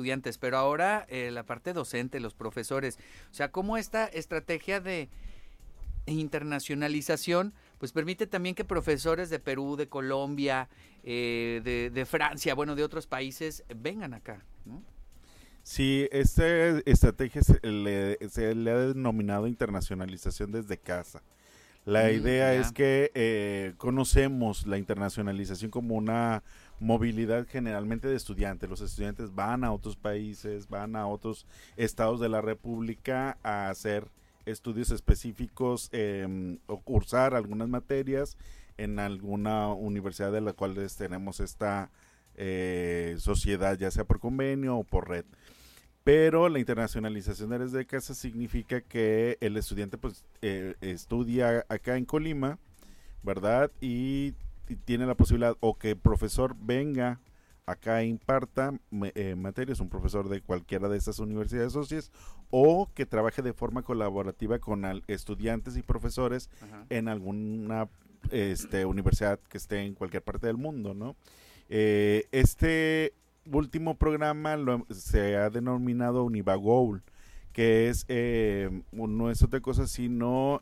estudiantes, pero ahora la parte docente, los profesores, o sea, cómo esta estrategia de internacionalización pues permite también que profesores de Perú, de Colombia, de Francia, bueno, de otros países vengan acá, ¿no? Sí, esta estrategia se le ha denominado internacionalización desde casa. La idea es que conocemos la internacionalización como una movilidad generalmente de estudiantes. Los estudiantes van a otros países, van a otros estados de la República a hacer estudios específicos o cursar algunas materias en alguna universidad de la cual tenemos esta sociedad, ya sea por convenio o por red. Pero la internacionalización desde casa significa que el estudiante pues estudia acá en Colima, ¿verdad? Y tiene la posibilidad o que el profesor venga acá e imparta materias, un profesor de cualquiera de estas universidades socias, o que trabaje de forma colaborativa con estudiantes y profesores en alguna universidad que esté en cualquier parte del mundo, ¿no? Este último programa se ha denominado UnivaGoal, que es no es otra cosa sino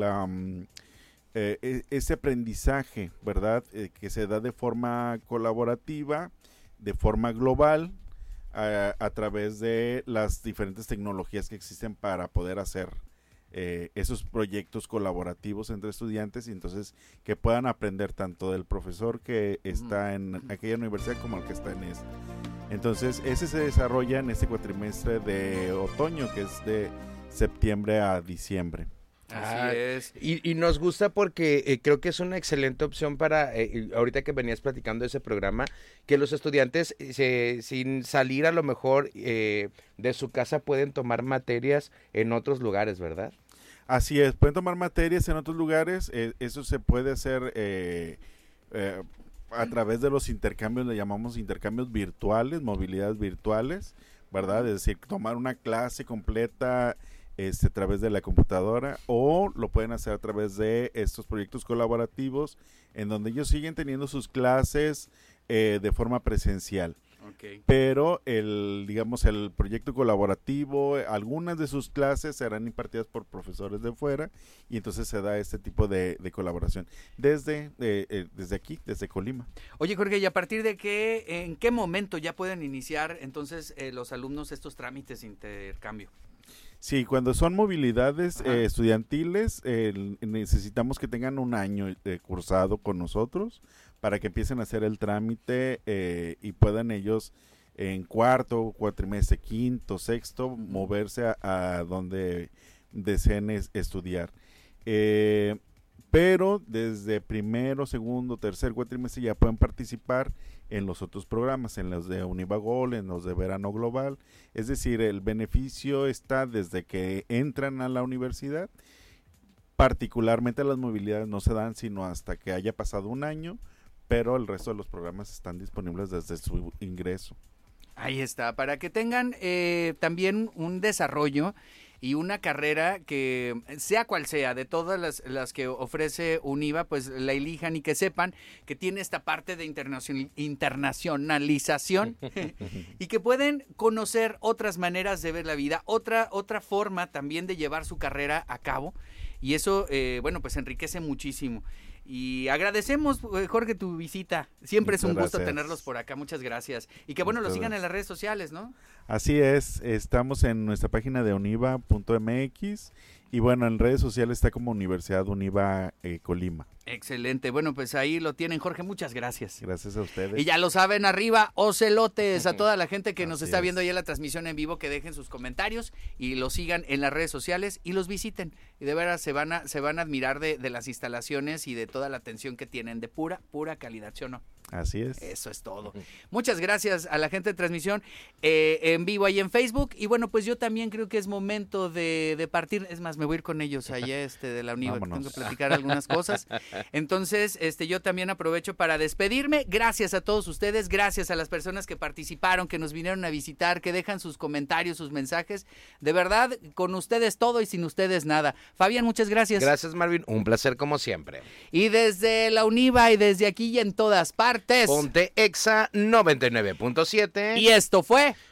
ese aprendizaje, ¿verdad? Que se da de forma colaborativa, de forma global, a través de las diferentes tecnologías que existen para poder hacer esos proyectos colaborativos entre estudiantes, y entonces que puedan aprender tanto del profesor que está en aquella universidad como el que está en esta. Entonces ese se desarrolla en este cuatrimestre de otoño, que es de septiembre a diciembre. Así es. Y nos gusta porque creo que es una excelente opción para, ahorita que venías platicando de ese programa, que los estudiantes sin salir a lo mejor de su casa pueden tomar materias en otros lugares, ¿verdad? Así es, pueden tomar materias en otros lugares, eso se puede hacer a través de los intercambios, le llamamos intercambios virtuales, movilidades virtuales, ¿verdad? Es decir, tomar una clase completa a través de la computadora, o lo pueden hacer a través de estos proyectos colaborativos en donde ellos siguen teniendo sus clases de forma presencial. Okay. Pero el proyecto colaborativo, algunas de sus clases serán impartidas por profesores de fuera, y entonces se da este tipo de colaboración desde aquí, desde Colima. Oye, Jorge, ¿y a partir de en qué momento ya pueden iniciar entonces los alumnos estos trámites de intercambio? Sí, cuando son movilidades estudiantiles, necesitamos que tengan un año cursado con nosotros para que empiecen a hacer el trámite y puedan ellos en cuarto, cuatrimestre, quinto, sexto, moverse a donde deseen estudiar. Pero desde primero, segundo, tercer cuatrimestre ya pueden participar en los otros programas, en los de UnivaGoal, en los de Verano Global. Es decir, el beneficio está desde que entran a la universidad. Particularmente las movilidades no se dan sino hasta que haya pasado un año, pero el resto de los programas están disponibles desde su ingreso. Ahí está, para que tengan también un desarrollo y una carrera que, sea cual sea, de todas las que ofrece Univa, pues la elijan y que sepan que tiene esta parte de internacionalización y que pueden conocer otras maneras de ver la vida, otra forma también de llevar su carrera a cabo, y eso, pues enriquece muchísimo. Y agradecemos, Jorge, tu visita. Siempre es un gusto tenerlos por acá. Muchas gracias. Y que bueno, los sigan en las redes sociales, ¿no? Así es, estamos en nuestra página de univa.mx y bueno, en redes sociales está como Universidad Univa Colima. Excelente, bueno, pues ahí lo tienen, Jorge, muchas gracias. Gracias a ustedes. Y ya lo saben, arriba, ocelotes, a toda la gente que nos está viendo ahí en la transmisión en vivo, que dejen sus comentarios y los sigan en las redes sociales y los visiten. Y de veras se van a admirar de las instalaciones y de toda la atención que tienen, de pura calidad, ¿sí o no? Así es. Eso es todo. Muchas gracias a la gente de transmisión en vivo ahí en Facebook. Y bueno, pues yo también creo que es momento de partir. Es más, me voy a ir con ellos allá de la Univa, que tengo que platicar algunas cosas. Entonces, yo también aprovecho para despedirme. Gracias a todos ustedes, gracias a las personas que participaron, que nos vinieron a visitar, que dejan sus comentarios, sus mensajes. De verdad, con ustedes todo y sin ustedes nada. Fabián, muchas gracias. Gracias, Marvin. Un placer como siempre. Y desde la Univa y desde aquí y en todas partes. Ponte Exa 99.7. Y esto fue